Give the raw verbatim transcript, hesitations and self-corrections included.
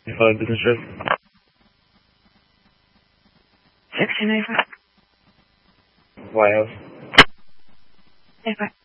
You follow business trip? Section over. White House. Over.